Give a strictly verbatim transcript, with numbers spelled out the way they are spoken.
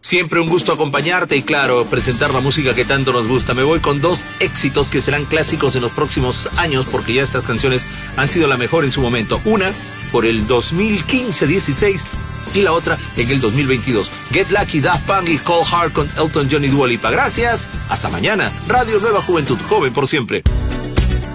Siempre un gusto acompañarte y, claro, presentar la música que tanto nos gusta. Me voy con dos éxitos que serán clásicos en los próximos años, porque ya estas canciones han sido la mejor en su momento. Una por el dos mil quince dieciséis y la otra en el dos mil veintidós. Get Lucky, Daft Punk y Cold Heart con Elton John y Dua Lipa. Gracias, hasta mañana. Radio Nueva Juventud, joven por siempre.